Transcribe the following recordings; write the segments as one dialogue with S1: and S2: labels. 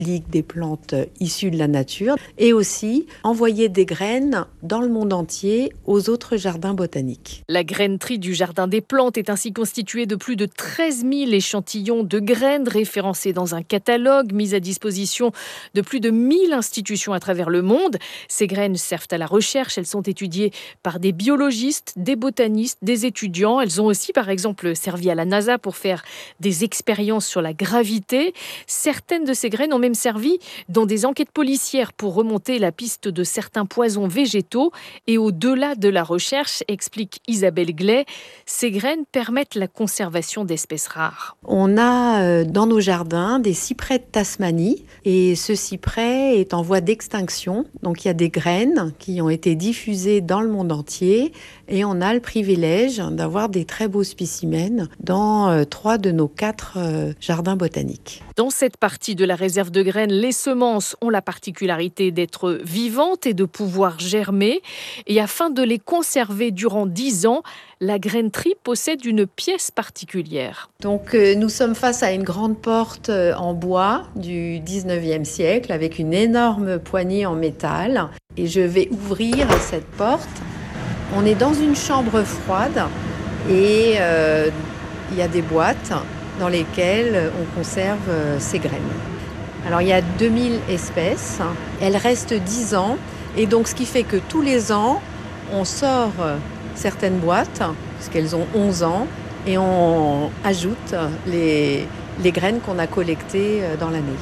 S1: Ligue des plantes issues de la nature, et aussi envoyer des graines dans le monde entier aux autres jardins botaniques.
S2: La grainerie du Jardin des Plantes est ainsi constituée de plus de 13 000 échantillons de graines référencés dans un catalogue mis à disposition de plus de 1000 institutions à travers le monde. Ces graines servent à la recherche, elles sont étudiées par des biologistes, des botanistes, des étudiants. Elles ont aussi par exemple servi à la NASA pour faire des expériences sur la gravité. Certaines de ces graines ont même servi dans des enquêtes policières pour remonter la piste de certains poisons végétaux. Et au-delà de la recherche, explique Isabelle Glay, ces graines permettent la conservation d'espèces rares.
S1: On a dans nos jardins des cyprès de Tasmanie et ce cyprès est en voie d'extinction. Donc il y a des graines qui ont été diffusées dans le monde entier et on a le privilège d'avoir des très beaux spécimens dans 3 de nos 4 jardins botaniques.
S2: Dans cette partie de la réserve de graines, les semences ont la particularité d'être vivantes et de pouvoir germer. Et afin de les conserver durant 10 ans, la grainerie possède une pièce particulière.
S1: Donc nous sommes face à une grande porte en bois du 19e siècle avec une énorme poignée en métal. Et je vais ouvrir cette porte. On est dans une chambre froide et il y a des boîtes dans lesquelles on conserve ces graines. Alors il y a 2000 espèces, elles restent 10 ans et donc ce qui fait que tous les ans on sort certaines boîtes, puisqu'elles ont 11 ans, et on ajoute les graines qu'on a collectées dans l'année.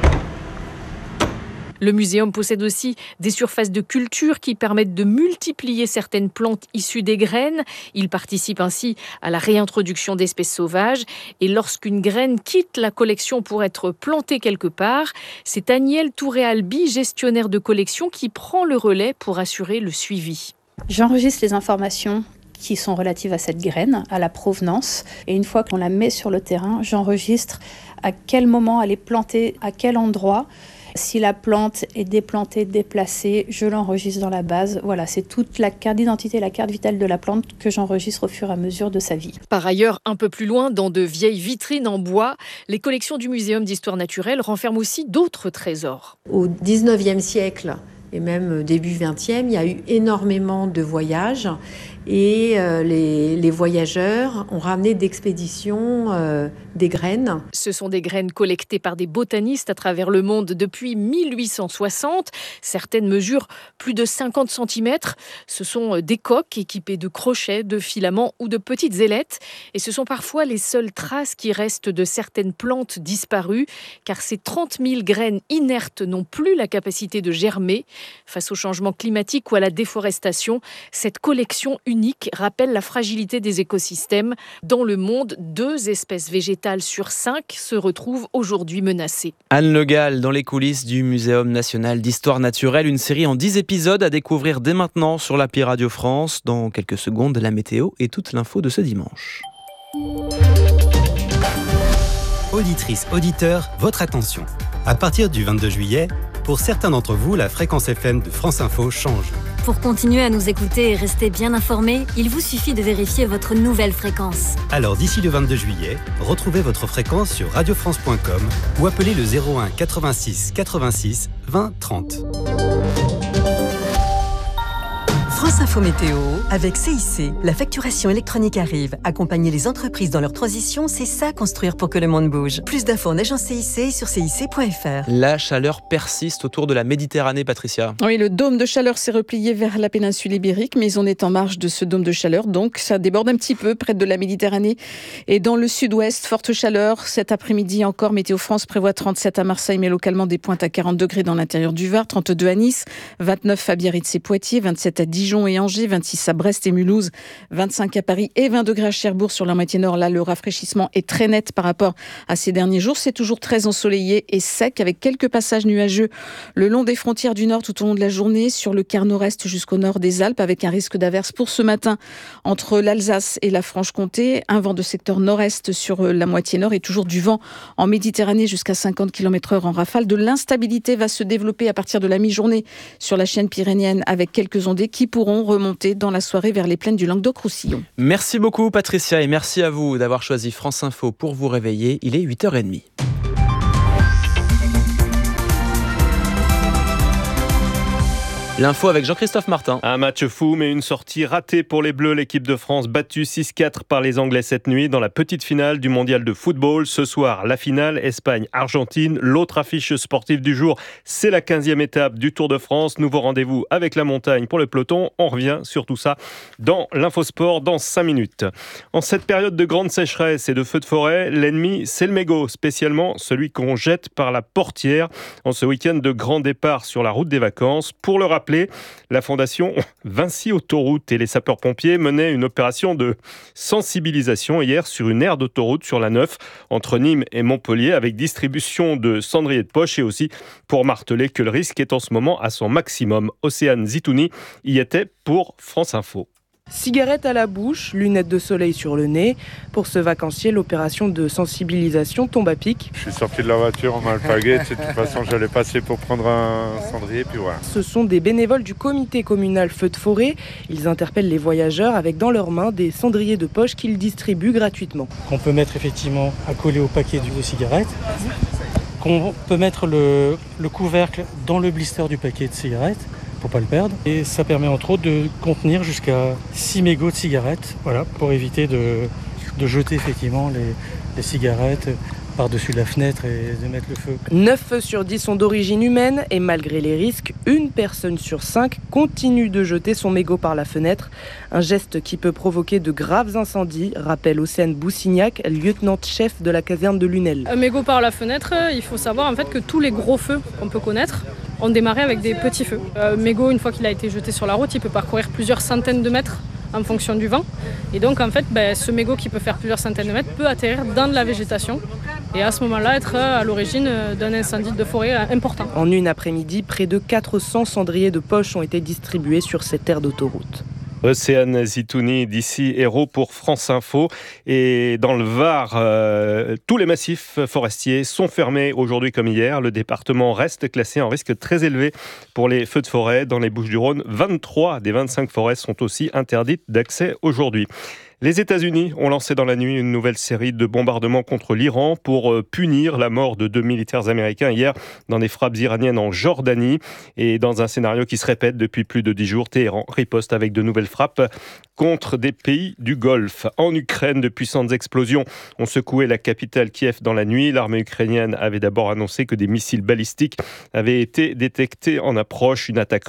S2: Le muséum possède aussi des surfaces de culture qui permettent de multiplier certaines plantes issues des graines. Il participe ainsi à la réintroduction d'espèces sauvages. Et lorsqu'une graine quitte la collection pour être plantée quelque part, c'est Agnelle Touré-Albi, gestionnaire de collection, qui prend le relais pour assurer le suivi.
S3: J'enregistre les informations qui sont relatives à cette graine, à la provenance. Et une fois qu'on la met sur le terrain, j'enregistre à quel moment elle est plantée, à quel endroit. Si la plante est déplantée, déplacée, je l'enregistre dans la base. Voilà, c'est toute la carte d'identité, la carte vitale de la plante que j'enregistre au fur et à mesure de sa vie.
S2: Par ailleurs, un peu plus loin, dans de vieilles vitrines en bois, les collections du Muséum d'histoire naturelle renferment aussi d'autres trésors.
S1: Au 19e siècle, et même début 20e, il y a eu énormément de voyages et les voyageurs ont ramené d'expéditions des graines.
S2: Ce sont des graines collectées par des botanistes à travers le monde depuis 1860. Certaines mesurent plus de 50 cm. Ce sont des coques équipées de crochets, de filaments ou de petites ailettes. Et ce sont parfois les seules traces qui restent de certaines plantes disparues, car ces 30 000 graines inertes n'ont plus la capacité de germer. Face au changement climatique ou à la déforestation, cette collection unique rappelle la fragilité des écosystèmes. Dans le monde, 2 espèces végétales sur 5 se retrouvent aujourd'hui menacées.
S4: Anne Le Gall, dans les coulisses du Muséum national d'histoire naturelle, une série en 10 épisodes à découvrir dès maintenant sur l'appli Radio France. Dans quelques secondes, la météo et toute l'info de ce dimanche.
S5: Auditrices, auditeurs, votre attention. À partir du 22 juillet, pour certains d'entre vous, la fréquence FM de France Info change.
S6: Pour continuer à nous écouter et rester bien informés, il vous suffit de vérifier votre nouvelle fréquence.
S5: Alors d'ici le 22 juillet, retrouvez votre fréquence sur radiofrance.com ou appelez le 01 86 86 20 30.
S7: France Info Météo avec CIC. La facturation électronique arrive. Accompagner les entreprises dans leur transition, c'est ça construire pour que le monde bouge. Plus d'infos en agence CIC sur cic.fr.
S4: La chaleur persiste autour de la Méditerranée, Patricia.
S8: Oui, le dôme de chaleur s'est replié vers la péninsule ibérique, mais on est en marge de ce dôme de chaleur, donc ça déborde un petit peu près de la Méditerranée. Et dans le sud-ouest, forte chaleur. Cet après-midi encore, Météo France prévoit 37 à Marseille, mais localement des pointes à 40 degrés dans l'intérieur du Var, 32 à Nice, 29 à Biarritz et Poitiers, 27 à Dijon et Angers, 26 à Brest et Mulhouse, 25 à Paris et 20 degrés à Cherbourg sur la moitié nord. Là, le rafraîchissement est très net par rapport à ces derniers jours. C'est toujours très ensoleillé et sec avec quelques passages nuageux le long des frontières du nord tout au long de la journée, sur le quart nord-est jusqu'au nord des Alpes, avec un risque d'averse pour ce matin entre l'Alsace et la Franche-Comté. Un vent de secteur nord-est sur la moitié nord et toujours du vent en Méditerranée jusqu'à 50 km/h en rafale. De l'instabilité va se développer à partir de la mi-journée sur la chaîne pyrénéenne avec quelques ondées qui pourront remonter dans la soirée vers les plaines du Languedoc-Roussillon.
S4: Merci beaucoup Patricia et merci à vous d'avoir choisi France Info pour vous réveiller. Il est 8h30. L'info avec Jean-Christophe Martin.
S9: Un match fou, mais une sortie ratée pour les Bleus. L'équipe de France battue 6-4 par les Anglais cette nuit dans la petite finale du mondial de football. Ce soir, la finale Espagne-Argentine. L'autre affiche sportive du jour, c'est la 15e étape du Tour de France. Nouveau rendez-vous avec la montagne pour le peloton. On revient sur tout ça dans l'Infosport dans 5 minutes. En cette période de grande sécheresse et de feux de forêt, l'ennemi, c'est le mégot, spécialement celui qu'on jette par la portière en ce week-end de grand départ sur la route des vacances. Pour le rappeler, la fondation Vinci Autoroute et les sapeurs-pompiers menaient une opération de sensibilisation hier sur une aire d'autoroute sur la 9 entre Nîmes et Montpellier avec distribution de cendriers de poche et aussi pour marteler que le risque est en ce moment à son maximum. Océane Zitouni y était pour France Info.
S10: Cigarette à la bouche, lunettes de soleil sur le nez. Pour ce vacancier, l'opération de sensibilisation tombe à pic.
S11: Je suis sorti de la voiture en alpaguette. De toute façon, j'allais passer pour prendre un cendrier, puis voilà.
S10: Ce sont des bénévoles du comité communal Feux de forêt. Ils interpellent les voyageurs avec dans leurs mains des cendriers de poche qu'ils distribuent gratuitement.
S12: Qu'on peut mettre effectivement à coller au paquet de cigarettes. Qu'on peut mettre le couvercle dans le blister du paquet de cigarettes pour pas le perdre. Et ça permet entre autres de contenir jusqu'à 6 mégots de cigarettes, voilà, pour éviter de jeter effectivement les cigarettes par-dessus la fenêtre et de mettre le feu.
S10: 9 feux sur 10 sont d'origine humaine et malgré les risques, une personne sur 5 continue de jeter son mégot par la fenêtre. Un geste qui peut provoquer de graves incendies, rappelle Océane Boussignac, lieutenant-chef de la caserne de Lunel.
S13: Un mégot par la fenêtre, il faut savoir en fait que tous les gros feux qu'on peut connaître ont démarré avec des petits feux. Mégot, une fois qu'il a été jeté sur la route, il peut parcourir plusieurs centaines de mètres en fonction du vent. Et donc en fait, ce mégot qui peut faire plusieurs centaines de mètres peut atterrir dans de la végétation et à ce moment-là être à l'origine d'un incendie de forêt important.
S10: En une après-midi, près de 400 cendriers de poche ont été distribués sur cette aire d'autoroute.
S9: Océane Zitouni d'ici Hérault pour France Info. Et dans le Var, tous les massifs forestiers sont fermés aujourd'hui comme hier. Le département reste classé en risque très élevé pour les feux de forêt. Dans les Bouches-du-Rhône, 23 des 25 forêts sont aussi interdites d'accès aujourd'hui. Les États-Unis ont lancé dans la nuit une nouvelle série de bombardements contre l'Iran pour punir la mort de 2 militaires américains hier dans des frappes iraniennes en Jordanie. Et dans un scénario qui se répète depuis plus de 10 jours, Téhéran riposte avec de nouvelles frappes contre des pays du Golfe. En Ukraine, de puissantes explosions ont secoué la capitale Kiev dans la nuit. L'armée ukrainienne avait d'abord annoncé que des missiles balistiques avaient été détectés en approche. Une attaque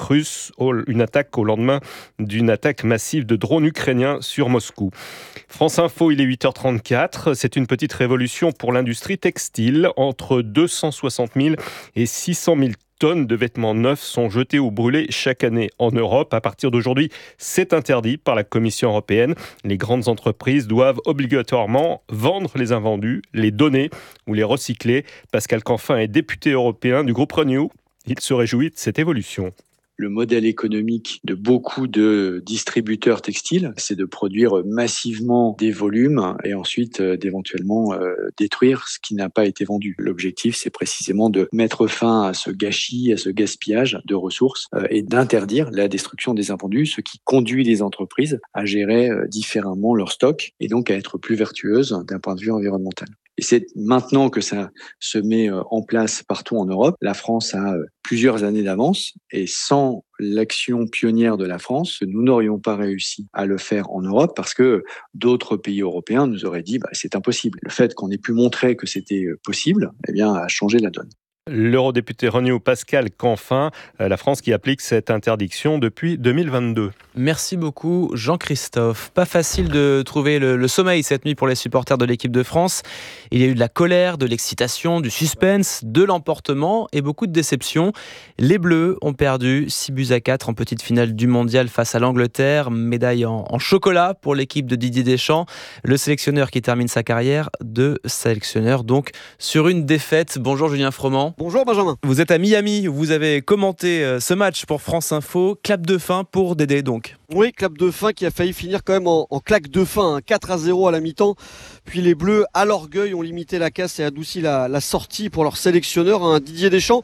S9: au lendemain d'une attaque massive de drones ukrainiens sur Moscou. France Info, il est 8h34. C'est une petite révolution pour l'industrie textile. Entre 260 000 et 600 000 tonnes de vêtements neufs sont jetées ou brûlées chaque année en Europe. À partir d'aujourd'hui, c'est interdit par la Commission européenne. Les grandes entreprises doivent obligatoirement vendre les invendus, les donner ou les recycler. Pascal Canfin est député européen du groupe Renew. Il se réjouit de cette évolution.
S14: Le modèle économique de beaucoup de distributeurs textiles, c'est de produire massivement des volumes et ensuite d'éventuellement détruire ce qui n'a pas été vendu. L'objectif, c'est précisément de mettre fin à ce gâchis, à ce gaspillage de ressources et d'interdire la destruction des invendus, ce qui conduit les entreprises à gérer différemment leur stock et donc à être plus vertueuses d'un point de vue environnemental. Et c'est maintenant que ça se met en place partout en Europe. La France a plusieurs années d'avance et sans l'action pionnière de la France, nous n'aurions pas réussi à le faire en Europe parce que d'autres pays européens nous auraient dit c'est impossible. Le fait qu'on ait pu montrer que c'était possible, a changé la donne.
S9: L'eurodéputé Renew Pascal Canfin, la France qui applique cette interdiction depuis 2022.
S4: Merci beaucoup Jean-Christophe. Pas facile de trouver le sommeil cette nuit pour les supporters de l'équipe de France. Il y a eu de la colère, de l'excitation, du suspense, de l'emportement et beaucoup de déception. Les Bleus ont perdu 6-4 en petite finale du mondial face à l'Angleterre. Médaille en chocolat pour l'équipe de Didier Deschamps. Le sélectionneur qui termine sa carrière de sélectionneur donc sur une défaite. Bonjour Julien Froment.
S15: Bonjour Benjamin.
S4: Vous êtes à Miami, vous avez commenté ce match pour France Info. Clap de fin pour Dédé donc.
S15: Oui, clap de fin qui a failli finir quand même en claque de fin, 4-0 à la mi-temps. Puis les Bleus, à l'orgueil, ont limité la casse et adouci la sortie pour leur sélectionneur, Didier Deschamps,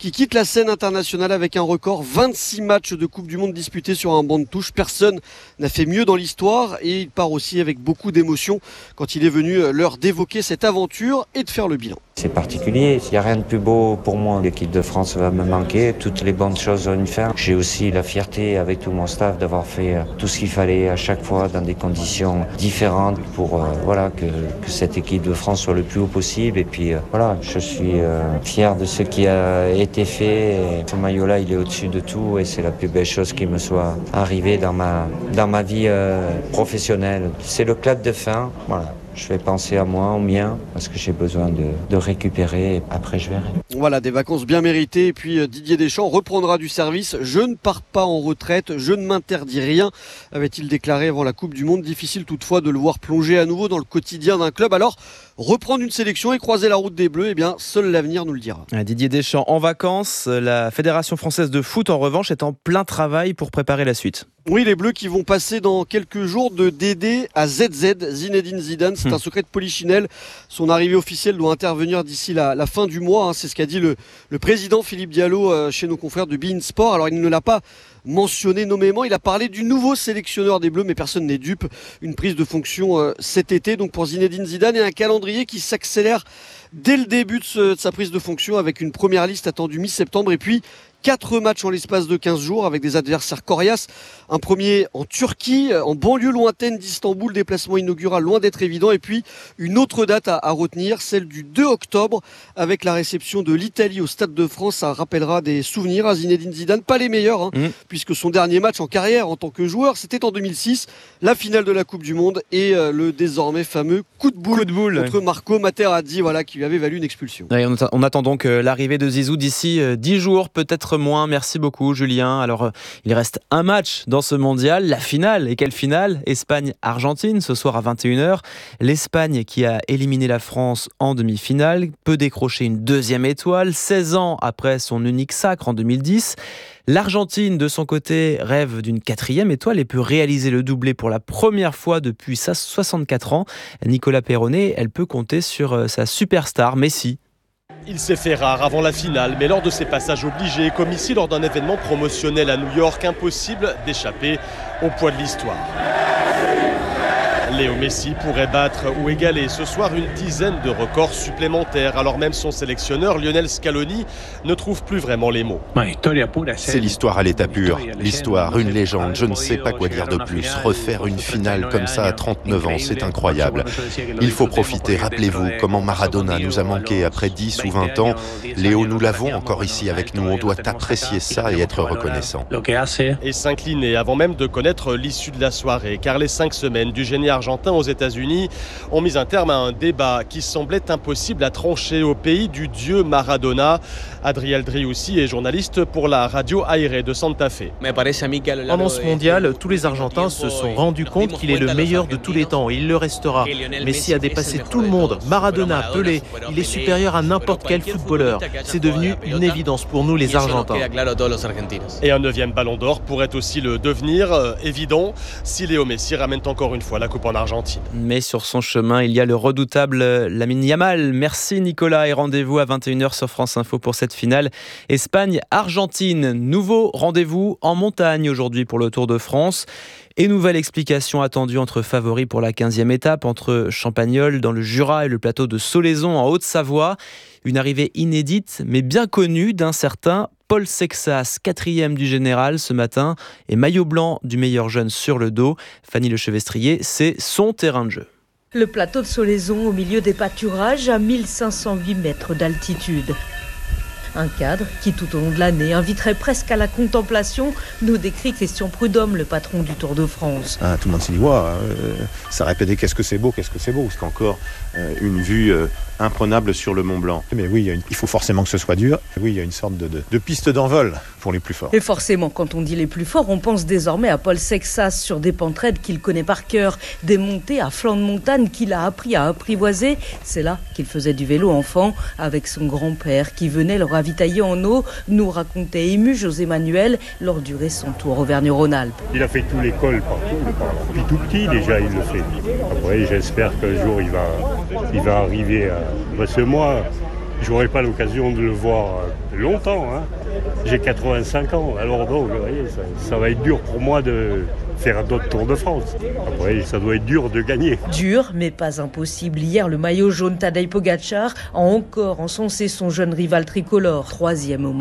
S15: qui quitte la scène internationale avec un record, 26 matchs de Coupe du Monde disputés sur un banc de touche. Personne n'a fait mieux dans l'histoire et il part aussi avec beaucoup d'émotion quand il est venu l'heure d'évoquer cette aventure et de faire le bilan.
S16: C'est particulier, il n'y a rien de plus beau pour moi. L'équipe de France va me manquer, toutes les bonnes choses ont une fin. J'ai aussi la fierté avec tout mon staff d'avoir fait tout ce qu'il fallait à chaque fois dans des conditions différentes pour que cette équipe de France soit le plus haut possible. Et puis je suis fier de ce qui a été fait. Et ce maillot-là, il est au-dessus de tout et c'est la plus belle chose qui me soit arrivée dans ma vie professionnelle. C'est le clap de fin, voilà. Je vais penser à moi, au mien, parce que j'ai besoin de récupérer. Et après, je verrai.
S15: Voilà, des vacances bien méritées. Et puis Didier Deschamps reprendra du service. Je ne pars pas en retraite, je ne m'interdis rien, avait-il déclaré avant la Coupe du Monde. Difficile toutefois de le voir plonger à nouveau dans le quotidien d'un club. Alors, reprendre une sélection et croiser la route des Bleus, eh bien, seul l'avenir nous le dira.
S4: Didier Deschamps en vacances. La Fédération française de foot, en revanche, est en plein travail pour préparer la suite.
S15: Oui, les Bleus qui vont passer dans quelques jours de DD à ZZ, Zinedine Zidane. C'est un secret de polichinelle. Son arrivée officielle doit intervenir d'ici la fin du mois. C'est ce qu'a dit le président Philippe Diallo chez nos confrères de beIN Sport. Alors, il ne l'a pas mentionné nommément. Il a parlé du nouveau sélectionneur des Bleus, mais personne n'est dupe. Une prise de fonction cet été, donc pour Zinedine Zidane, et un calendrier qui s'accélère dès le début de sa prise de fonction avec une première liste attendue mi-septembre et puis 4 matchs en l'espace de 15 jours avec des adversaires coriaces. Un premier en Turquie, en banlieue lointaine d'Istanbul, déplacement inaugural loin d'être évident. Et puis une autre date à retenir, celle du 2 octobre avec la réception de l'Italie au Stade de France. Ça rappellera des souvenirs à Zinedine Zidane, pas les meilleurs, puisque son dernier match en carrière en tant que joueur, c'était en 2006, la finale de la Coupe du Monde et le désormais fameux coup de boule contre Marco Materazzi, qui lui avait valu une expulsion.
S4: Ouais, on attend donc l'arrivée de Zizou d'ici 10 jours, peut-être moins. Merci beaucoup Julien. Alors il reste un match dans ce mondial, la finale. Et quelle finale? Espagne-Argentine ce soir à 21h. L'Espagne qui a éliminé la France en demi-finale peut décrocher une deuxième étoile 16 ans après son unique sacre en 2010. L'Argentine, de son côté, rêve d'une 4e étoile et peut réaliser le doublé pour la première fois depuis 64 ans. Nicolas Perronnet, elle peut compter sur sa superstar Messi.
S17: Il s'est fait rare avant la finale, mais lors de ses passages obligés, comme ici lors d'un événement promotionnel à New York, impossible d'échapper au poids de l'histoire. Léo Messi pourrait battre ou égaler ce soir une dizaine de records supplémentaires, alors même son sélectionneur Lionel Scaloni ne trouve plus vraiment les mots.
S18: C'est l'histoire à l'état pur, l'histoire, une légende, je ne sais pas quoi dire de plus. Refaire une finale comme ça à 39 ans, c'est incroyable. Il faut profiter, rappelez-vous comment Maradona nous a manqué après 10 ou 20 ans. Léo, nous l'avons encore ici avec nous, on doit apprécier ça et être reconnaissant.
S17: Et s'incliner avant même de connaître l'issue de la soirée, car les 5 semaines du génie argentin aux États-Unis ont mis un terme à un débat qui semblait impossible à trancher au pays du dieu Maradona. Adriel Driussi est journaliste pour la radio Aire de Santa Fe.
S19: Pendant ce mondial, tous les Argentins se sont rendus compte qu'il est le meilleur de tous les temps et il le restera. Messi a dépassé tout le monde, Maradona, Pelé, il est supérieur à n'importe quel footballeur. C'est devenu une évidence pour nous les Argentins.
S17: Et un 9e ballon d'or pourrait aussi le devenir, évident, si Léo Messi ramène encore une fois la coupe en Argentine.
S4: Mais sur son chemin, il y a le redoutable Lamine Yamal. Merci Nicolas et rendez-vous à 21h sur France Info pour cette finale Espagne-Argentine. Nouveau rendez-vous en montagne aujourd'hui pour le Tour de France. Et nouvelle explication attendue entre favoris pour la 15e étape entre Champagnole dans le Jura et le plateau de Solaizon en Haute-Savoie. Une arrivée inédite mais bien connue d'un certain Paul Sexas, 4e du général ce matin et maillot blanc du meilleur jeune sur le dos. Fanny Lechevestrier, c'est son terrain de jeu.
S20: Le plateau de Solaizon au milieu des pâturages à 1508 mètres d'altitude. Un cadre qui, tout au long de l'année, inviterait presque à la contemplation, nous décrit Christian Prudhomme, le patron du Tour de France.
S21: Tout le monde s'y dit, ça répétait qu'est-ce que c'est beau, c'est encore une vue imprenable sur le Mont Blanc. Mais oui, il faut forcément que ce soit dur. Oui, il y a une sorte de piste d'envol pour les plus forts.
S20: Et forcément, quand on dit les plus forts, on pense désormais à Paul Sexas sur des pentes raides qu'il connaît par cœur, des montées à flanc de montagne qu'il a appris à apprivoiser. C'est là qu'il faisait du vélo enfant avec son grand-père qui venait le ravitailler en eau, nous racontait ému José Manuel lors du récent Tour Auvergne-Rhône-Alpes.
S22: Il a fait tout l'école partout, depuis tout petit déjà il le fait. Après j'espère qu'un jour il va arriver à... Parce que moi, J'aurai pas l'occasion de le voir longtemps. J'ai 85 ans, alors donc, vous voyez, ça va être dur pour moi de faire d'autres Tours de France. Après, ça doit être dur de gagner.
S20: Dur, mais pas impossible. Hier, le maillot jaune Tadej Pogačar a encore encensé son jeune rival tricolore. 3e au